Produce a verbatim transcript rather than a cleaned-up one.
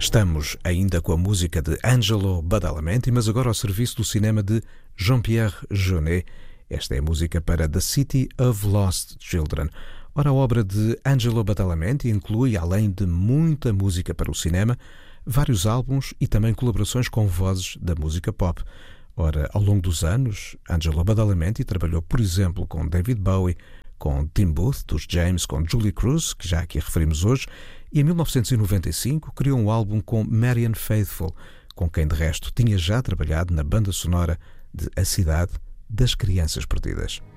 Estamos ainda com a música de Angelo Badalamenti, mas agora ao serviço do cinema de Jean-Pierre Jeunet. Esta é a música para The City of Lost Children. Ora, a obra de Angelo Badalamenti inclui, além de muita música para o cinema, vários álbuns e também colaborações com vozes da música pop. Ora, ao longo dos anos, Angelo Badalamenti trabalhou, por exemplo, com David Bowie, com Tim Booth, dos James, com Julie Cruz, que já aqui referimos hoje, e em mil novecentos e noventa e cinco criou um álbum com Marianne Faithfull, com quem de resto tinha já trabalhado na banda sonora de A Cidade das Crianças Perdidas.